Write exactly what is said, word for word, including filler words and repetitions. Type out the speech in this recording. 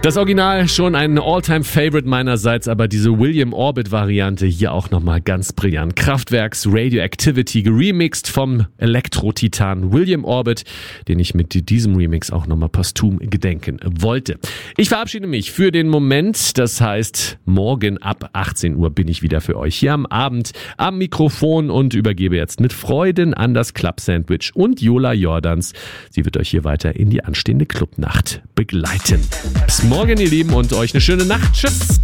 Das Original schon ein All-Time-Favorite meinerseits, aber diese William Orbit-Variante hier auch nochmal ganz brillant. Kraftwerks Radioactivity geremixed vom Elektro-Titan William Orbit, den ich mit diesem Remix auch nochmal posthum gedenken wollte. Ich verabschiede mich für den Moment, das heißt, morgen ab achtzehn Uhr bin ich wieder für euch hier am Abend am Mikrofon und übergebe jetzt mit Freuden an das Club-Sandwich und Jola Jordans. Sie wird euch hier weiter in die anstehende Clubnacht begleiten. Bis morgen, ihr Lieben, und euch eine schöne Nacht. Tschüss!